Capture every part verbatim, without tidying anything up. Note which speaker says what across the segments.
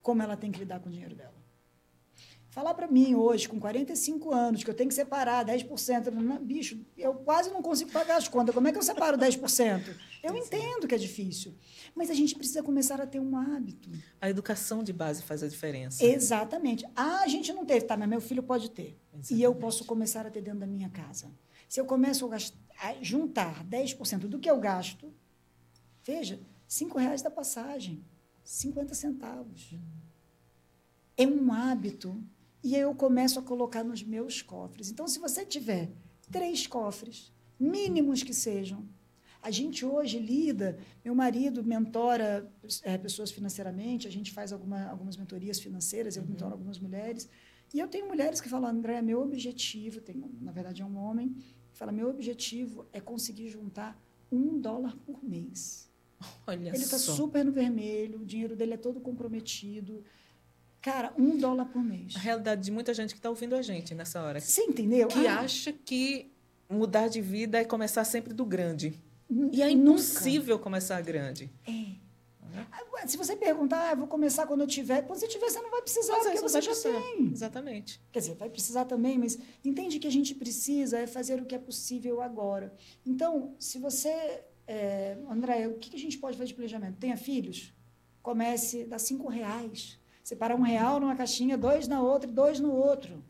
Speaker 1: como ela tem que lidar com o dinheiro dela. Falar para mim hoje, com quarenta e cinco anos, que eu tenho que separar dez por cento, bicho, eu quase não consigo pagar as contas. Como é que eu separo dez por cento? Eu entendo que é difícil, mas a gente precisa começar a ter um hábito.
Speaker 2: A educação de base faz a diferença.
Speaker 1: Exatamente. Ah, a gente não teve, tá, mas meu filho pode ter. Exatamente. E eu posso começar a ter dentro da minha casa. Se eu começo a, gastar, a juntar dez por cento do que eu gasto, veja, cinco reais da passagem, cinquenta centavos. Hum. É um hábito. E eu começo a colocar nos meus cofres. Então, se você tiver três cofres, mínimos que sejam, a gente hoje lida, meu marido mentora é, pessoas financeiramente, a gente faz alguma, algumas mentorias financeiras, eu uhum. mentoro algumas mulheres, e eu tenho mulheres que falam, André, meu objetivo, tem, na verdade é um homem, que fala, meu objetivo é conseguir juntar um dólar por mês.
Speaker 2: Olha
Speaker 1: Ele está
Speaker 2: só.
Speaker 1: super no vermelho, o dinheiro dele é todo comprometido. Cara, um dólar por mês.
Speaker 2: A realidade de muita gente que está ouvindo a gente nessa hora.
Speaker 1: Você entendeu?
Speaker 2: Que
Speaker 1: ah.
Speaker 2: acha que mudar de vida é começar sempre do grande.
Speaker 1: N-
Speaker 2: e é impossível nunca. Começar grande.
Speaker 1: É. é. Se você perguntar, ah, eu vou começar quando eu tiver, quando você tiver, você não vai precisar,
Speaker 2: mas
Speaker 1: porque
Speaker 2: você,
Speaker 1: você
Speaker 2: já
Speaker 1: precisar. tem.
Speaker 2: Exatamente.
Speaker 1: Quer dizer, vai precisar também, mas entende que a gente precisa é fazer o que é possível agora. Então, se você... É, André, o que a gente pode fazer de planejamento? Tenha filhos? Comece, dá cinco reais. Separar um real numa caixinha, dois na outra e dois no outro.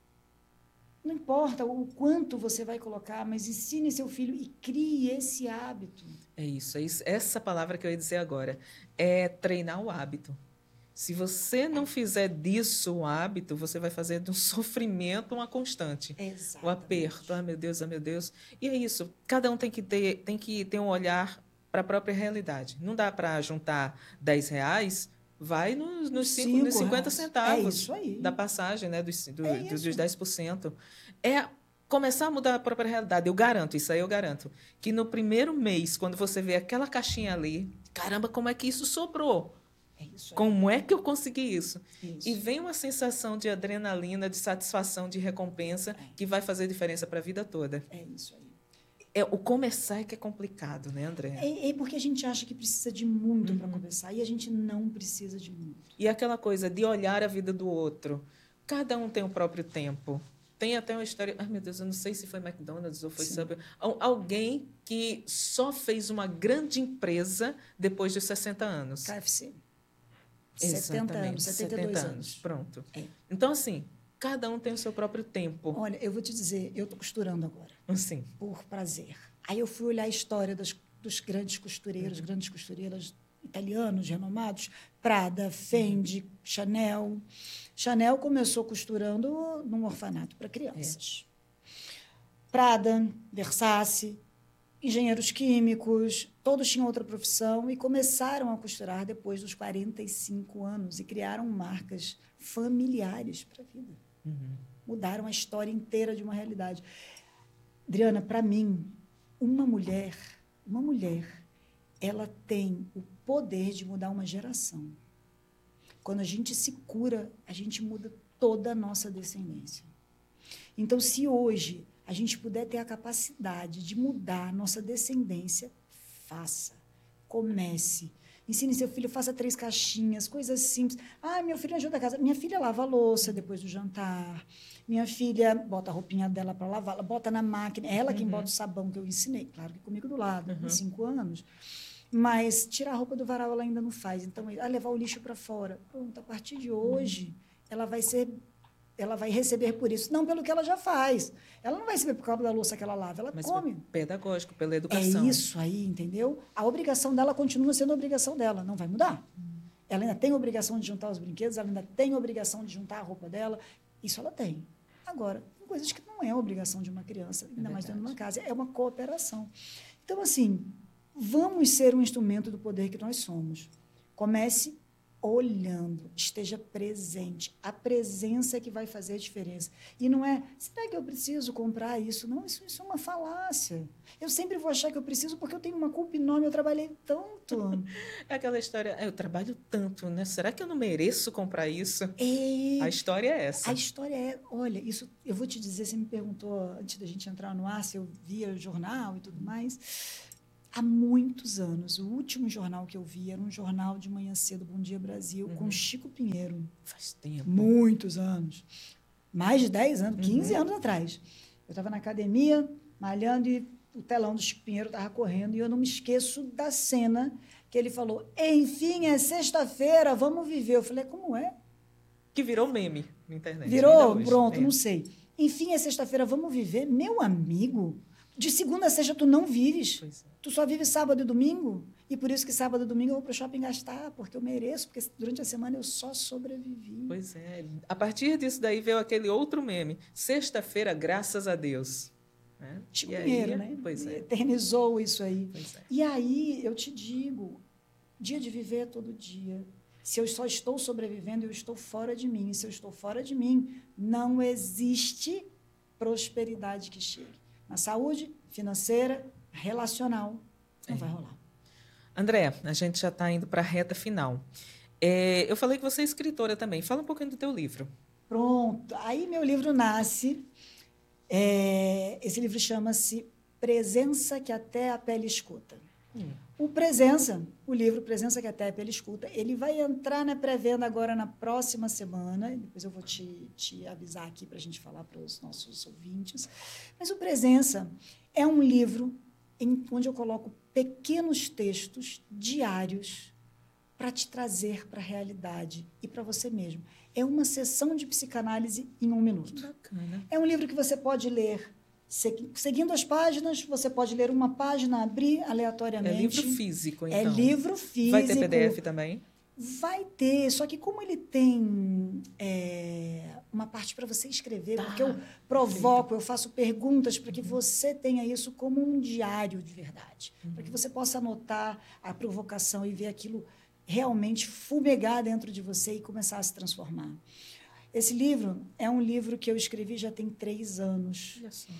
Speaker 1: Não importa o quanto você vai colocar, mas ensine seu filho e crie esse hábito.
Speaker 2: É isso, é isso. Essa palavra que eu ia dizer agora. É treinar o hábito. Se você não fizer disso um hábito, você vai fazer de um sofrimento uma constante.
Speaker 1: Exatamente.
Speaker 2: O aperto, ah, meu Deus, ah, meu Deus. E é isso. Cada um tem que ter, tem que ter um olhar para a própria realidade. Não dá para juntar dez reais... Vai nos, nos, cinco, nos cinquenta centavos
Speaker 1: é
Speaker 2: da passagem, né, dos, do,
Speaker 1: é
Speaker 2: dos dez por cento. É começar a mudar a própria realidade. Eu garanto, isso aí eu garanto, que no primeiro mês, quando você vê aquela caixinha ali, caramba, como é que isso sobrou?
Speaker 1: É isso aí.
Speaker 2: Como é que eu consegui isso?
Speaker 1: isso?
Speaker 2: E vem uma sensação de adrenalina, de satisfação, de recompensa, é. que vai fazer diferença para a vida toda.
Speaker 1: É isso aí.
Speaker 2: É, o começar é que é complicado, né, André?
Speaker 1: É, é porque a gente acha que precisa de muito uhum. para começar e a gente não precisa de muito.
Speaker 2: E aquela coisa de olhar a vida do outro. Cada um tem o próprio tempo. Tem até uma história... Ai, meu Deus, eu não sei se foi McDonald's ou foi Subway. Alguém que só fez uma grande empresa depois dos sessenta anos.
Speaker 1: K F C.
Speaker 2: Exatamente,
Speaker 1: setenta anos, setenta e dois
Speaker 2: setenta
Speaker 1: anos.
Speaker 2: Pronto.
Speaker 1: É.
Speaker 2: Então, assim... Cada um tem o seu próprio tempo.
Speaker 1: Olha, eu vou te dizer, eu estou costurando agora.
Speaker 2: Sim.
Speaker 1: Por prazer. Aí eu fui olhar a história dos, dos grandes costureiros, uhum. grandes costureiras italianos, renomados, Prada, Fendi, uhum. Chanel. Chanel começou costurando num orfanato para crianças. É. Prada, Versace, engenheiros químicos, todos tinham outra profissão e começaram a costurar depois dos quarenta e cinco anos e criaram marcas familiares para a vida.
Speaker 2: Uhum.
Speaker 1: Mudaram a história inteira de uma realidade. Adriana, para mim, uma mulher, uma mulher, ela tem o poder de mudar uma geração. Quando a gente se cura, a gente muda toda a nossa descendência. Então, se hoje a gente puder ter a capacidade de mudar a nossa descendência, faça, comece. Ensine seu filho, faça três caixinhas, coisas simples. Ah, meu filho ajuda a casa. Minha filha lava a louça depois do jantar. Minha filha bota a roupinha dela para lavar, ela bota na máquina. É ela uhum. quem bota o sabão que eu ensinei. Claro que comigo do lado, uhum. com cinco anos. Mas tirar a roupa do varal ela ainda não faz. Então, ah, levar o lixo para fora. Pronto, a partir de hoje, uhum. ela vai ser... ela vai receber por isso, não pelo que ela já faz. Ela não vai receber por causa da louça que ela lava, ela
Speaker 2: Mas
Speaker 1: come.
Speaker 2: Pedagógico, pela educação.
Speaker 1: É isso aí, entendeu? A obrigação dela continua sendo a obrigação dela, não vai mudar. Hum. Ela ainda tem a obrigação de juntar os brinquedos, ela ainda tem a obrigação de juntar a roupa dela, isso ela tem. Agora, tem coisas que não é a obrigação de uma criança, ainda é mais dentro de uma casa, é uma cooperação. Então, assim, vamos ser um instrumento do poder que nós somos. Comece olhando, esteja presente. A presença é que vai fazer a diferença. E não é, será que eu preciso comprar isso? Não, isso, isso é uma falácia. Eu sempre vou achar que eu preciso porque eu tenho uma culpa enorme, eu trabalhei tanto.
Speaker 2: É aquela história, eu trabalho tanto, né? Será que eu não mereço comprar isso?
Speaker 1: É,
Speaker 2: a história é essa.
Speaker 1: A história é, olha, isso eu vou te dizer, você me perguntou antes da gente entrar no ar se eu via o jornal e tudo mais. há muitos anos. O último jornal que eu vi era um jornal de manhã cedo, Bom Dia Brasil, uhum. com Chico Pinheiro.
Speaker 2: Faz tempo.
Speaker 1: Muitos anos. Mais de dez anos, quinze uhum. anos atrás. Eu estava na academia, malhando, e o telão do Chico Pinheiro estava correndo, e eu não me esqueço da cena que ele falou, enfim, é sexta-feira, vamos viver. Eu falei, como é?
Speaker 2: Que virou meme na internet.
Speaker 1: Virou? Pronto, é. Não sei. Enfim, é sexta-feira, vamos viver. Meu amigo, de segunda a sexta tu não vives. É. Tu só vive sábado e domingo. E por isso que sábado e domingo eu vou para o shopping gastar, porque eu mereço, porque durante a semana eu só sobrevivi.
Speaker 2: Pois é. A partir disso daí veio aquele outro meme. Sexta-feira, graças a Deus. É?
Speaker 1: Chico Pinheiro, né?
Speaker 2: Pois é.
Speaker 1: Eternizou isso aí.
Speaker 2: Pois é.
Speaker 1: E aí, eu te digo, dia de viver é todo dia. Se eu só estou sobrevivendo, eu estou fora de mim. E se eu estou fora de mim, não existe prosperidade que chegue. Na saúde, financeira, relacional, não é. vai rolar.
Speaker 2: André, a gente já está indo para a reta final. É, eu falei que você é escritora também. Fala um pouquinho do teu livro.
Speaker 1: Pronto. Aí meu livro nasce. É, esse livro chama-se Presença que até a pele escuta. Hum. O Presença, o livro Presença que até a pele escuta, ele vai entrar na pré-venda agora na próxima semana. Depois eu vou te, te avisar aqui para a gente falar para os nossos ouvintes. Mas o Presença é um livro em, onde eu coloco pequenos textos diários para te trazer para a realidade e para você mesmo. É uma sessão de psicanálise em um minuto.
Speaker 2: Que bacana.
Speaker 1: É um livro que você pode ler seguindo as páginas, você pode ler uma página, abrir aleatoriamente.
Speaker 2: É livro físico, então.
Speaker 1: É livro físico.
Speaker 2: Vai ter P D F também?
Speaker 1: Vai ter, só que como ele tem é, uma parte para você escrever, tá, porque eu provoco, perfeito. Eu faço perguntas para que você tenha isso como um diário de verdade, uhum. para que você possa anotar a provocação e ver aquilo realmente fumegar dentro de você e começar a se transformar. Esse livro é um livro que eu escrevi já tem três anos.
Speaker 2: Olha só.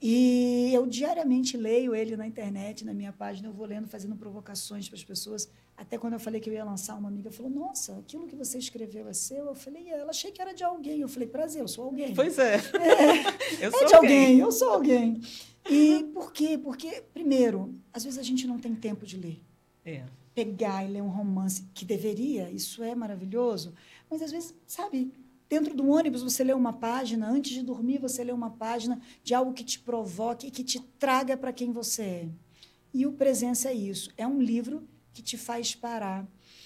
Speaker 1: E eu diariamente leio ele na internet, na minha página, eu vou lendo, fazendo provocações para as pessoas. Até quando eu falei que eu ia lançar, uma amiga falou, nossa, aquilo que você escreveu é seu? Eu falei, ela achei que era de alguém. Eu falei, prazer, eu sou alguém.
Speaker 2: Pois é.
Speaker 1: É,
Speaker 2: eu sou
Speaker 1: é de alguém. alguém, eu sou alguém. E por quê? Porque, primeiro, às vezes a gente não tem tempo de ler.
Speaker 2: É.
Speaker 1: Pegar e ler um romance, que deveria, isso é maravilhoso, mas às vezes, sabe... Dentro do ônibus, você lê uma página, antes de dormir, você lê uma página de algo que te provoque e que te traga para quem você é. E o Presença é isso. É um livro que te faz parar.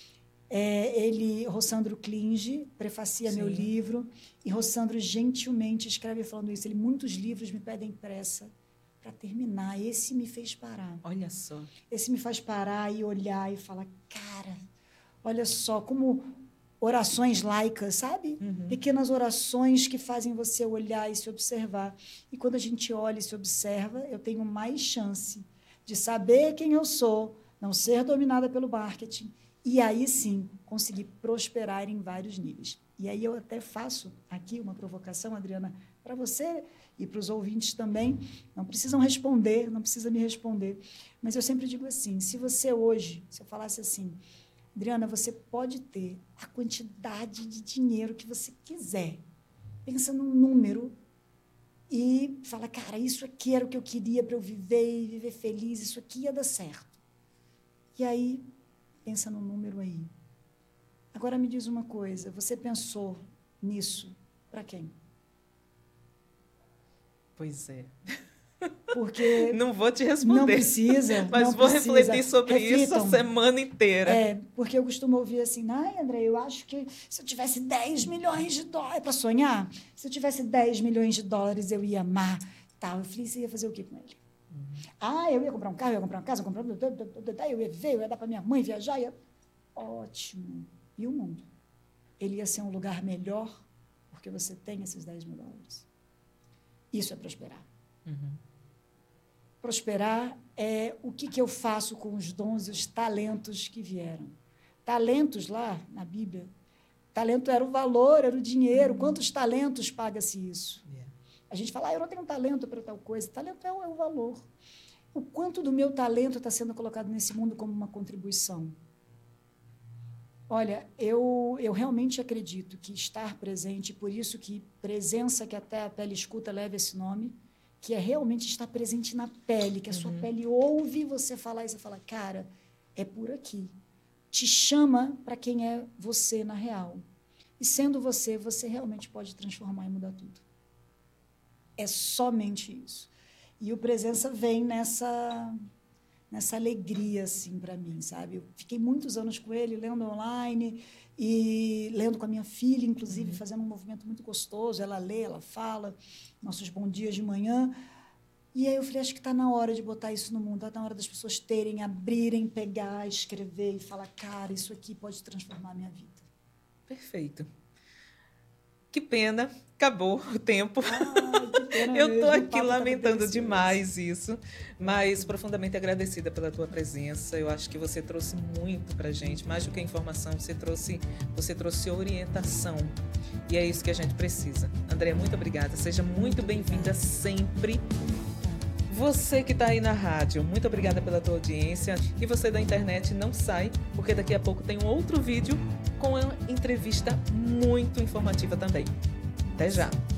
Speaker 1: É, ele, Rossandro Klinge, prefacia Sim. meu livro, e Rossandro gentilmente escreve falando isso. Ele, muitos livros me pedem pressa para terminar. Esse me fez parar.
Speaker 2: Olha só.
Speaker 1: Esse me faz parar e olhar e falar, cara, olha só, como... orações laicas, sabe? Uhum. Pequenas orações que fazem você olhar e se observar. E quando a gente olha e se observa, eu tenho mais chance de saber quem eu sou, não ser dominada pelo marketing, e aí sim conseguir prosperar em vários níveis. E aí eu até faço aqui uma provocação, Adriana, para você e para os ouvintes também. Não precisam responder, não precisa me responder. Mas eu sempre digo assim, se você hoje, se eu falasse assim, Adriana, você pode ter a quantidade de dinheiro que você quiser. Pensa num número e fala, cara, isso aqui era o que eu queria para eu viver e viver feliz, isso aqui ia dar certo. E aí, pensa num número aí. Agora me diz uma coisa, você pensou nisso para quem?
Speaker 2: Pois é.
Speaker 1: Porque
Speaker 2: não vou te responder.
Speaker 1: Não precisa.
Speaker 2: Mas
Speaker 1: não
Speaker 2: vou
Speaker 1: precisa.
Speaker 2: refletir sobre
Speaker 1: Reflitam.
Speaker 2: isso a semana inteira.
Speaker 1: É, porque eu costumo ouvir assim, ai, André, eu acho que se eu tivesse dez milhões de dólares para sonhar, se eu tivesse dez milhões de dólares, eu ia amar. Tal. Eu falei, você ia fazer o quê com ele? Uhum. Ah, eu ia comprar um carro, eu ia comprar uma casa, eu ia, comprar... eu ia ver, eu ia dar para minha mãe viajar. Ia... Ótimo. E o mundo? Ele ia ser um lugar melhor porque você tem esses dez mil dólares. Isso é prosperar.
Speaker 2: Uhum.
Speaker 1: Prosperar é o que, que eu faço com os dons e os talentos que vieram. Talentos lá, na Bíblia, talento era o valor, era o dinheiro. Uhum. Quantos talentos paga-se isso? Yeah. A gente fala, ah, eu não tenho talento para tal coisa. Talento é o, é o valor. O quanto do meu talento está sendo colocado nesse mundo como uma contribuição? Olha, eu, eu realmente acredito que estar presente, por isso que presença que até a pele escuta leva esse nome, que é realmente estar presente na pele, que a sua
Speaker 2: Uhum.
Speaker 1: pele ouve você falar e você fala, cara, é por aqui. Te chama para quem é você na real. E sendo você, você realmente pode transformar e mudar tudo. É somente isso. E o Presença vem nessa, nessa alegria, assim, para mim, sabe? Eu fiquei muitos anos com ele, lendo online e lendo com a minha filha, inclusive, uhum. fazendo um movimento muito gostoso. Ela lê, ela fala, nossos bons dias de manhã. E aí eu falei, acho que está na hora de botar isso no mundo, está na hora das pessoas terem, abrirem, pegar, escrever e falar, cara, isso aqui pode transformar a minha vida.
Speaker 2: Perfeito. Que pena, acabou o tempo.
Speaker 1: Ai, que pena
Speaker 2: eu estou aqui
Speaker 1: tá
Speaker 2: lamentando demais isso, mas profundamente agradecida pela tua presença. Eu acho que você trouxe muito para a gente, mais do que informação, você trouxe, você trouxe orientação. E é isso que a gente precisa. Andréa, muito obrigada. Seja muito bem-vinda sempre. Você que está aí na rádio, muito obrigada pela tua audiência. E você da internet, não sai, porque daqui a pouco tem um outro vídeo com uma entrevista muito informativa também. Até já!